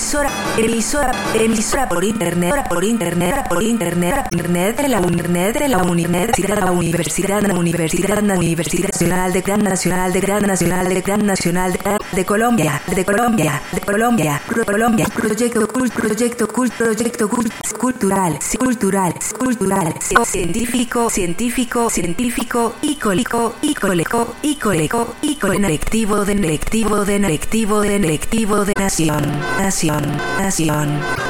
emisora por internet de la Universidad Nacional de Colombia, proyecto cultural, científico y colectivo de nación.